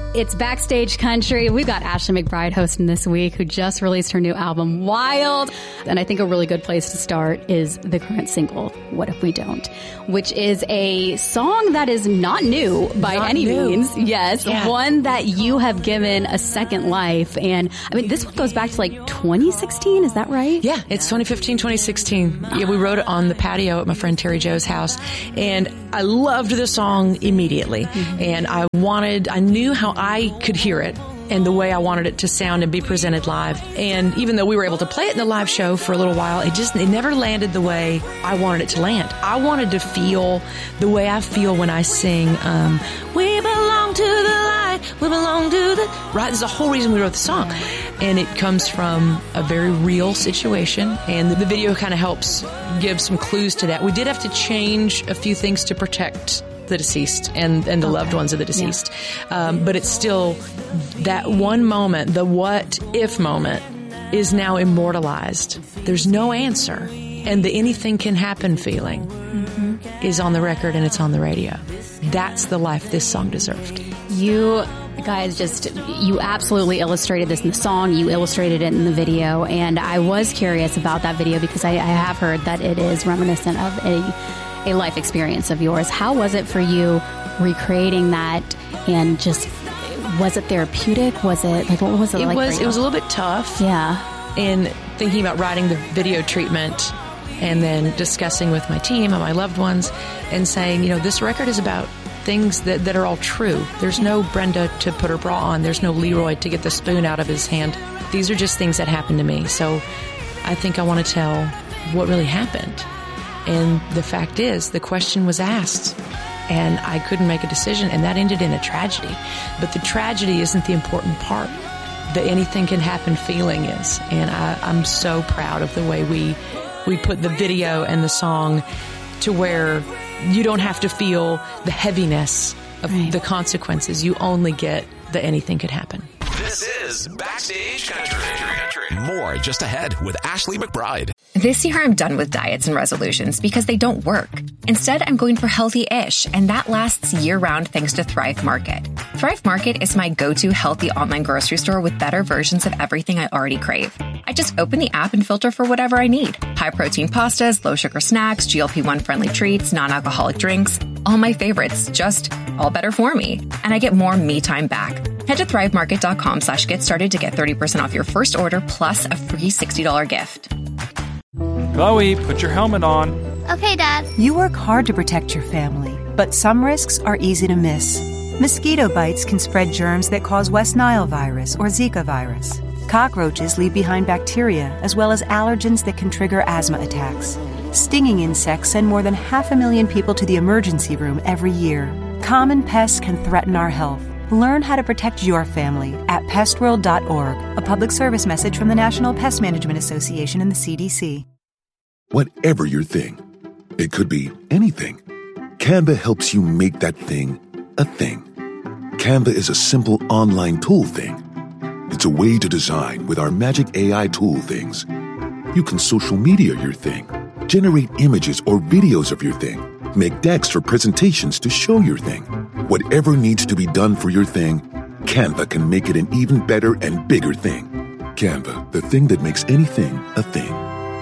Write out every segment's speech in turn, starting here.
It's Backstage Country. We've got Ashley McBryde hosting this week, who just released her new album, Wild. And I think a really good place to start is the current single, What If We Don't, which is a song that is not new by any means. Yes, one that you have given a second life. And I mean, this one goes back to like 2016, is that right? Yeah, it's 2015, 2016. Yeah, we wrote it on the patio at my friend Terry Joe's house. And I loved the song immediately. Mm-hmm. And I knew how I could hear it and the way I wanted it to sound and be presented live. And even though we were able to play it in the live show for a little while, it never landed the way I wanted it to land. I wanted to feel the way I feel when I sing, we belong to the light, we belong to the... Right, there's a whole reason we wrote the song. And it comes from a very real situation, and the video kind of helps give some clues to that. We did have to change a few things to protect the deceased and the loved ones of the deceased. Yeah. But it's still that one moment, the what if moment, is now immortalized. There's no answer. And the anything can happen feeling is on the record and it's on the radio. That's the life this song deserved. You guys you absolutely illustrated this in the song. You illustrated it in the video. And I was curious about that video because I have heard that it is reminiscent of a life experience of yours. How was it for you recreating that, and just, was it therapeutic? Was it like, what was it like? It was a little bit tough. Yeah. In thinking about writing the video treatment and then discussing with my team and my loved ones and saying, this record is about things that are all true. There's no Brenda to put her bra on. There's no Leroy to get the spoon out of his hand. These are just things that happened to me. So I think I want to tell what really happened. And the fact is, the question was asked, and I couldn't make a decision, and that ended in a tragedy. But the tragedy isn't the important part. The anything can happen feeling is. And I'm so proud of the way we put the video and the song to where you don't have to feel the heaviness of the consequences. You only get the anything could happen. This is Backstage Country. More just ahead with Ashley McBryde. This year, I'm done with diets and resolutions because they don't work. Instead, I'm going for healthy-ish, and that lasts year-round thanks to Thrive Market. Thrive Market is my go-to healthy online grocery store with better versions of everything I already crave. I just open the app and filter for whatever I need. High-protein pastas, low-sugar snacks, GLP-1 friendly treats, non-alcoholic drinks. All my favorites, just all better for me. And I get more me time back. Head to thrivemarket.com/get started to get 30% off your first order plus a free $60 gift. Chloe, put your helmet on. Okay, Dad. You work hard to protect your family, but some risks are easy to miss. Mosquito bites can spread germs that cause West Nile virus or Zika virus. Cockroaches leave behind bacteria as well as allergens that can trigger asthma attacks. Stinging insects send more than 500,000 people to the emergency room every year. Common pests can threaten our health. Learn how to protect your family at pestworld.org, a public service message from the National Pest Management Association and the CDC. Whatever your thing, it could be anything. Canva helps you make that thing a thing. Canva is a simple online tool thing. It's a way to design with our magic AI tool things. You can social media your thing, generate images or videos of your thing, make decks or presentations to show your thing. Whatever needs to be done for your thing, Canva can make it an even better and bigger thing. Canva, the thing that makes anything a thing.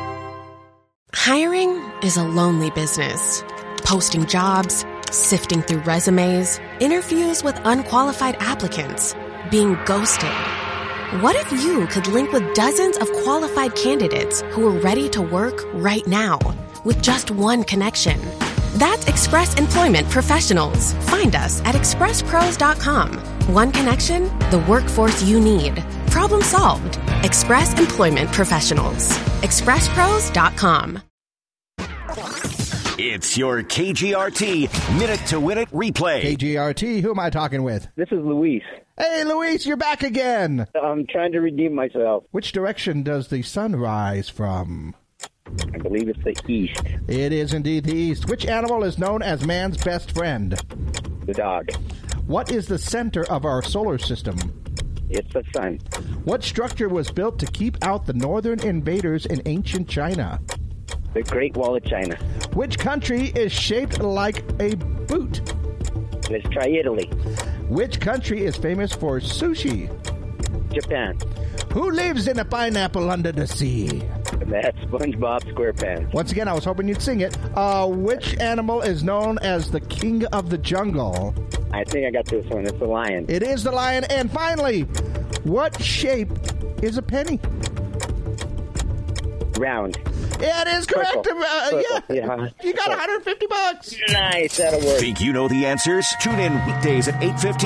Hiring is a lonely business. Posting jobs, sifting through resumes, interviews with unqualified applicants, being ghosted. What if you could link with dozens of qualified candidates who are ready to work right now with just one connection? That's Express Employment Professionals. Find us at expresspros.com. One connection, the workforce you need. Problem solved. Express Employment Professionals. expresspros.com. It's your KGRT Minute to Win It replay. KGRT, who am I talking with? This is Luis. Hey, Luis, you're back again. I'm trying to redeem myself. Which direction does the sun rise from? I believe it's the east. It is indeed the east. Which animal is known as man's best friend? The dog. What is the center of our solar system? It's the sun. What structure was built to keep out the northern invaders in ancient China? The Great Wall of China. Which country is shaped like a boot? Let's try Italy. Which country is famous for sushi? Japan. Who lives in a pineapple under the sea? That's SpongeBob SquarePants. Once again, I was hoping you'd sing it. Which animal is known as the king of the jungle? I think I got this one. It's the lion. It is the lion. And finally, what shape is a penny? Round. Yeah, it is correct. Purple. Yeah. You got $150. Nice. That'll work. Think you know the answers? Tune in weekdays at 8:15.